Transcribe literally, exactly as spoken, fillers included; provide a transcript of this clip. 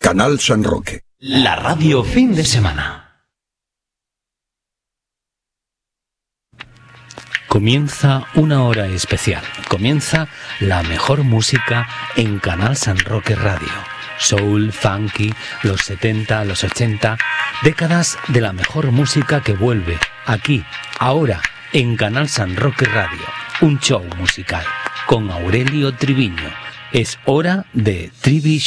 Canal San Roque. La radio fin de semana. Comienza una hora especial. Comienza la mejor música en Canal San Roque Radio. Soul, funky, los setenta, los ochenta, décadas de la mejor música que vuelve aquí, ahora, en Canal San Roque Radio. Un show musical con Aurelio Triviño. Es hora de Trivi